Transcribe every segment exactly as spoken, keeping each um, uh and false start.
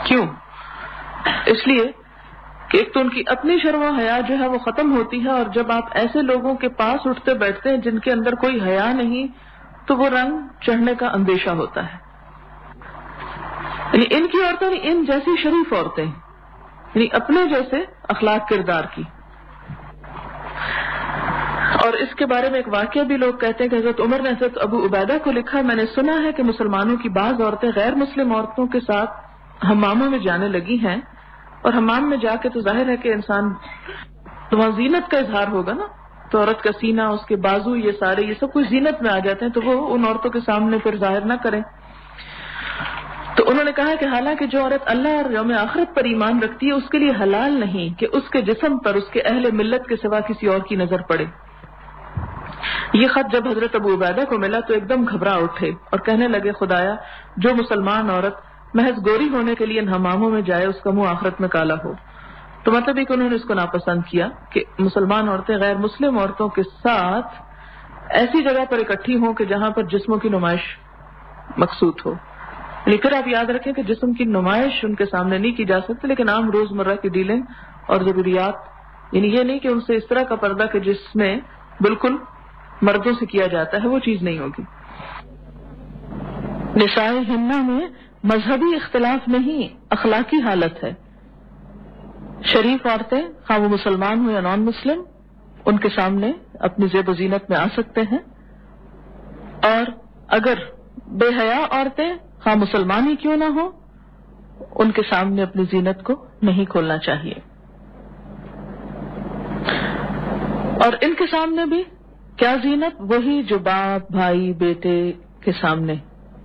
کیوں؟ اس لیے کہ ایک تو ان کی اپنی شرم و حیا جو ہے وہ ختم ہوتی ہے، اور جب آپ ایسے لوگوں کے پاس اٹھتے بیٹھتے ہیں جن کے اندر کوئی حیا نہیں تو وہ رنگ چڑھنے کا اندیشہ ہوتا ہے. یعنی ان کی عورتیں ان جیسی شریف عورتیں، یعنی اپنے جیسے اخلاق کردار کی. اور اس کے بارے میں ایک واقعہ بھی لوگ کہتے ہیں کہ حضرت عمر نے حضرت ابو عبیدہ کو لکھا، میں نے سنا ہے کہ مسلمانوں کی بعض عورتیں غیر مسلم عورتوں کے ساتھ حماموں میں جانے لگی ہیں، اور حمام میں جا کے تو ظاہر ہے کہ انسان تو وہاں زینت کا اظہار ہوگا نا، تو عورت کا سینہ، اس کے بازو، یہ سارے یہ سب کچھ زینت میں آ جاتے ہیں، تو وہ ان عورتوں کے سامنے پھر ظاہر نہ کریں. تو انہوں نے کہا کہ حالانکہ جو عورت اللہ اور یوم آخرت پر ایمان رکھتی ہے اس کے لیے حلال نہیں کہ اس کے جسم پر اس کے اہل ملت کے سوا کسی اور کی نظر پڑے. یہ خط جب حضرت ابو عبیدہ کو ملا تو ایک دم گھبرا اٹھے اور کہنے لگے، خدایا جو مسلمان عورت محض گوری ہونے کے لیے ان حماموں میں جائے اس کا منہ آخرت میں کالا ہو. تو مطلب یہ کہ انہوں نے اس کو ناپسند کیا کہ مسلمان عورتیں غیر مسلم عورتوں کے ساتھ ایسی جگہ پر اکٹھی ہوں کہ جہاں پر جسموں کی نمائش مقصود ہو. یعنی پھر آپ یاد رکھیں کہ جسم کی نمائش ان کے سامنے نہیں کی جا سکتی، لیکن عام روزمرہ کی ڈیلنگ اور ضروریات، یعنی یہ نہیں کہ ان سے اس طرح کا پردہ کہ جس میں بالکل مردوں سے کیا جاتا ہے، وہ چیز نہیں ہوگی. نساء ہنہ میں مذہبی اختلاف نہیں، اخلاقی حالت ہے. شریف عورتیں خواہ وہ مسلمان ہو یا نان مسلم ان کے سامنے اپنی زیب و زینت میں آ سکتے ہیں، اور اگر بے حیا عورتیں خواہ مسلمان ہی کیوں نہ ہو ان کے سامنے اپنی زینت کو نہیں کھولنا چاہیے. اور ان کے سامنے بھی کیا زینت؟ وہی جو باپ، بھائی، بیٹے کے سامنے،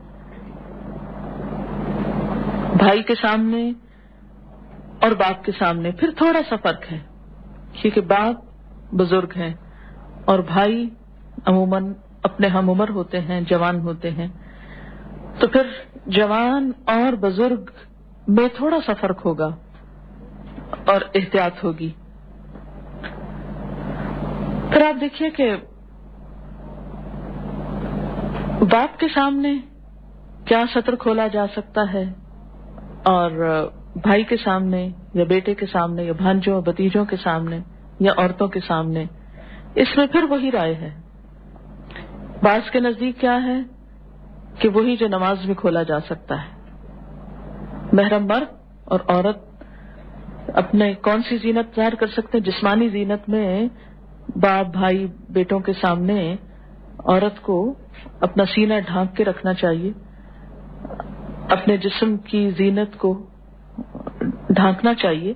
بھائی کے سامنے اور باپ کے سامنے پھر تھوڑا سا فرق ہے، کیونکہ باپ بزرگ ہیں اور بھائی عموماً اپنے ہم عمر ہوتے ہیں، جوان ہوتے ہیں، تو پھر جوان اور بزرگ میں تھوڑا سا فرق ہوگا اور احتیاط ہوگی. پھر آپ دیکھیے کہ باپ کے سامنے کیا سطر کھولا جا سکتا ہے اور بھائی کے سامنے یا بیٹے کے سامنے یا بھانجوں بتیجوں کے سامنے یا عورتوں کے سامنے، اس میں پھر وہی رائے ہے. بعض کے نزدیک کیا ہے کہ وہی جو نماز میں کھولا جا سکتا ہے. محرم مرد اور عورت اپنے کون سی زینت ظاہر کر سکتے ہیں؟ جسمانی زینت میں باپ، بھائی، بیٹوں کے سامنے عورت کو اپنا سینہ ڈھانپ کے رکھنا چاہیے، اپنے جسم کی زینت کو ڈھانکنا چاہیے.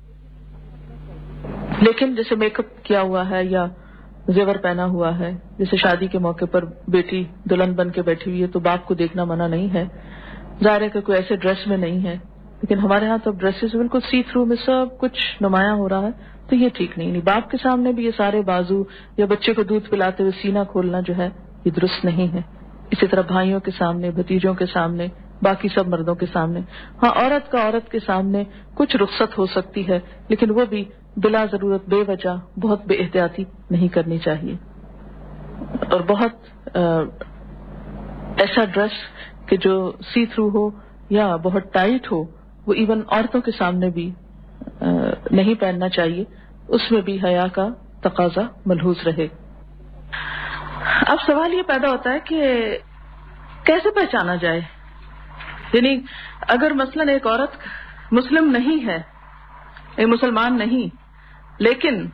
لیکن جیسے میک اپ کیا ہوا ہے یا زیور پہنا ہوا ہے، جیسے شادی کے موقع پر بیٹی دلہن بن کے بیٹھی ہوئی ہے تو باپ کو دیکھنا منع نہیں ہے. ظاہر ہے کہ کوئی ایسے ڈریس میں نہیں ہے، لیکن ہمارے ہاں تو ڈریسز بالکل سی تھرو میں سب کچھ نمایاں ہو رہا ہے، تو یہ ٹھیک نہیں. نہیں، باپ کے سامنے بھی یہ سارے بازو یا بچے کو دودھ پلاتے ہوئے سینہ کھولنا جو ہے یہ درست نہیں ہے. اسی طرح بھائیوں کے سامنے، بھتیجوں کے سامنے، باقی سب مردوں کے سامنے. ہاں، عورت کا عورت کے سامنے کچھ رخصت ہو سکتی ہے، لیکن وہ بھی بلا ضرورت بے وجہ بہت بے احتیاطی نہیں کرنی چاہیے. اور بہت ایسا ڈریس کہ جو سی تھرو ہو یا بہت ٹائٹ ہو وہ ایون عورتوں کے سامنے بھی نہیں پہننا چاہیے، اس میں بھی حیا کا تقاضا ملحوظ رہے. اب سوال یہ پیدا ہوتا ہے کہ کیسے پہچانا جائے؟ یعنی اگر مثلاً ایک عورت مسلم نہیں ہے، ایک مسلمان نہیں، لیکن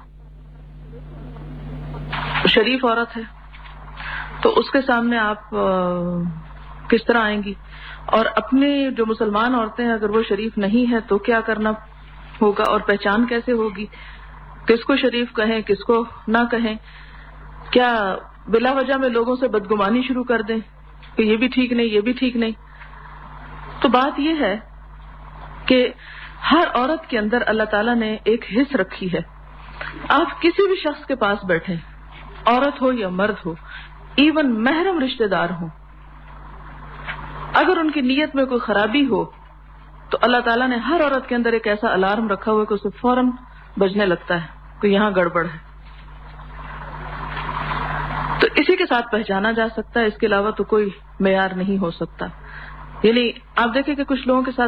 شریف عورت ہے، تو اس کے سامنے آپ کس طرح آئیں گی؟ اور اپنی جو مسلمان عورتیں ہیں اگر وہ شریف نہیں ہے تو کیا کرنا ہوگا، اور پہچان کیسے ہوگی؟ کس کو شریف کہیں، کس کو نہ کہیں؟ کیا بلا وجہ میں لوگوں سے بدگمانی شروع کر دیں کہ یہ بھی ٹھیک نہیں، یہ بھی ٹھیک نہیں؟ تو بات یہ ہے کہ ہر عورت کے اندر اللہ تعالیٰ نے ایک حص رکھی ہے. آپ کسی بھی شخص کے پاس بیٹھیں، عورت ہو یا مرد ہو، ایون محرم رشتہ دار ہوں، اگر ان کی نیت میں کوئی خرابی ہو تو اللہ تعالیٰ نے ہر عورت کے اندر ایک ایسا الارم رکھا ہوا ہے کہ اسے فوراً بجنے لگتا ہے کہ یہاں گڑبڑ ہے. تو اسی کے ساتھ پہچانا جا سکتا ہے، اس کے علاوہ تو کوئی معیار نہیں ہو سکتا. یعنی آپ دیکھیں کہ کچھ لوگوں کے ساتھ